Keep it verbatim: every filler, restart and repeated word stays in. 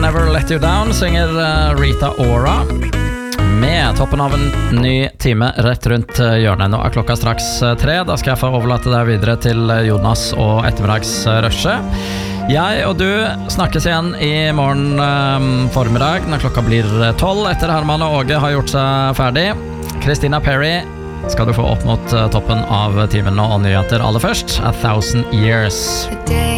Never Let You Down synger Rita Ora med toppen av en ny time rett rundt hjørnet. Nå er klokka straks tre, da skal jeg få overlate deg videre til Jonas og ettermiddagsrushet. Jeg og du snakkes igjen i morgen um, formiddag når klokka blir tolv etter Herman og Åge har gjort seg ferdig. Christina Perry skal du få opp mot toppen av timen og nyheter aller først. A Thousand Years.